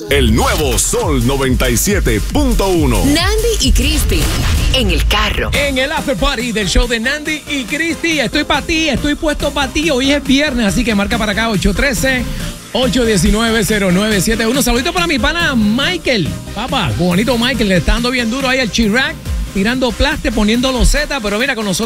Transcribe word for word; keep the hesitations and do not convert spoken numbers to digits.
El nuevo Sol noventa y siete punto uno. Nandy y Cristi en el carro. En el after party del show de Nandy y Cristi. Estoy para ti, estoy puesto para ti. Hoy es viernes, así que marca para acá ocho uno tres, ocho uno nueve, cero nueve siete uno. Saludito para mi pana Michael. Papá, bonito Michael, le está dando bien duro ahí al Chirac, tirando plaste, poniendo loseta, pero mira, con nosotros